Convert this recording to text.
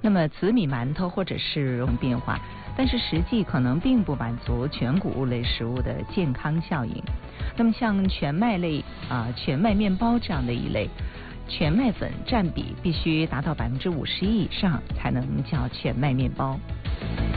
那么紫米馒头或者是变化，但是实际可能并不满足全谷物类食物的健康效应。那么像全麦类全麦面包这样的一类，全麦粉占比必须达到51%以上才能叫全麦面包。